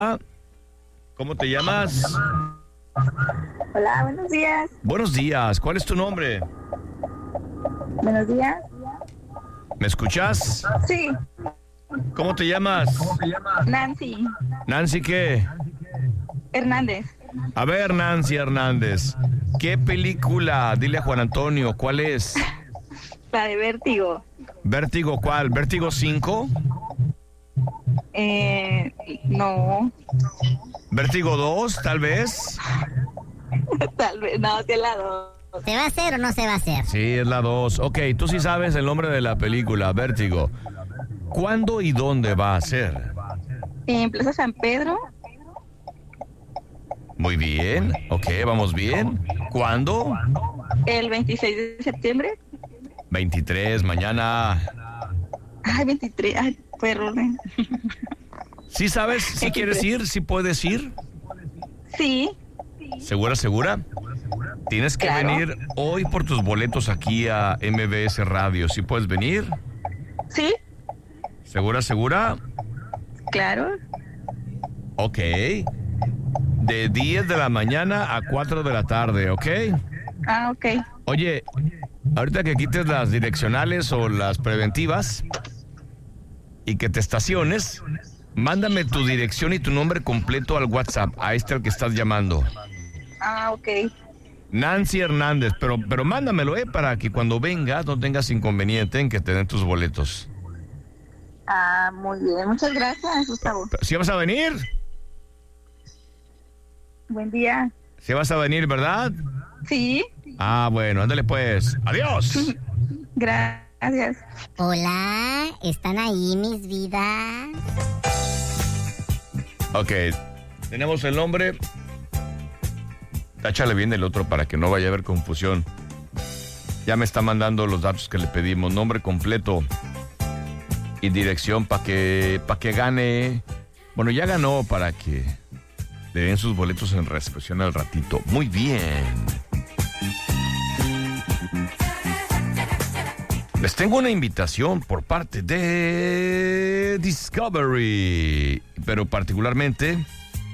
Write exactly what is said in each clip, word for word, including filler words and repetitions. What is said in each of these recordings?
¿Cómo te llamas? Hola, buenos días. Buenos días. ¿Cuál es tu nombre? Buenos días. ¿Me escuchas? Sí, ¿Cómo te llamas? Nancy ¿Nancy qué? Hernández. A ver, Nancy Hernández. ¿Qué película? Dile a Juan Antonio, ¿cuál es? La de Vértigo. ¿Vértigo cuál? ¿Vértigo cinco? Eh, no, ¿Vértigo dos, tal vez? tal vez, no, sí es la dos. ¿Se va a hacer o no se va a hacer? Sí, es la dos. Ok, tú sí sabes el nombre de la película, Vértigo. ¿Cuándo y dónde va a ser? En Plaza San Pedro, Muy bien. Ok, vamos bien. ¿Cuándo? el veintiséis de septiembre. veintitrés, mañana. Ay, veintitrés, ay, fue error. ¿eh? ¿Sí sabes? ¿Sí quieres ir? ¿Sí puedes ir? Sí, ¿Segura, segura? Tienes que Claro. venir hoy por tus boletos aquí a M B S Radio. ¿Sí puedes venir? sí, ¿Segura, segura? claro. Ok. De diez de la mañana a cuatro de la tarde, ¿ok? Ah, ok. Oye, ahorita que quites las direccionales o las preventivas y que te estaciones, mándame tu dirección y tu nombre completo al WhatsApp, a este al que estás llamando. Ah, ok. Nancy Hernández, pero, pero mándamelo, ¿eh? Para que cuando vengas no tengas inconveniente en que te den tus boletos. Ah, muy bien. Muchas gracias, Gustavo. ¿Sí vas a venir? Buen día. ¿Sí vas a venir, verdad? Sí, Ah, bueno, ándale pues. ¡Adiós! gracias. Hola, ¿están ahí mis vidas? Ok, tenemos el nombre. Táchale bien el otro para que no vaya a haber confusión. Ya me está mandando los datos que le pedimos, nombre completo y dirección para que, para que gane. Bueno, ya ganó para que le den sus boletos en recepción al ratito. Muy bien. Les tengo una invitación por parte de Discovery, pero particularmente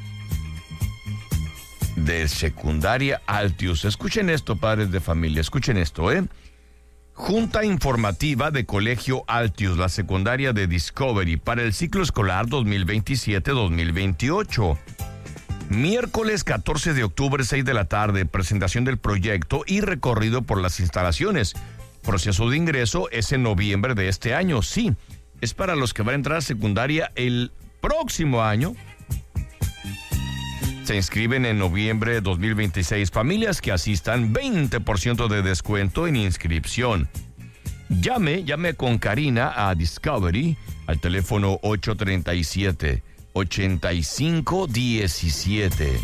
de Secundaria Altius. Escuchen esto, padres de familia, escuchen esto, ¿eh? Junta informativa de Colegio Altius, la secundaria de Discovery, para el ciclo escolar dos mil veintisiete dos mil veintiocho. Miércoles catorce de octubre, seis de la tarde, presentación del proyecto y recorrido por las instalaciones. Proceso de ingreso es en noviembre de este año, sí. Es para los que van a entrar a secundaria el próximo año. Se inscriben en noviembre de dos mil veintiséis. Familias que asistan, veinte por ciento de descuento en inscripción. Llame, llame con Karina a Discovery al teléfono ocho tres siete, ocho cinco uno siete.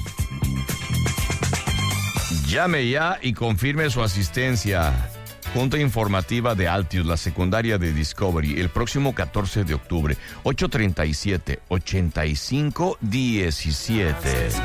Llame ya y confirme su asistencia. Junta informativa de Altius, la secundaria de Discovery, el próximo catorce de octubre, ocho tres siete, ocho cinco uno siete.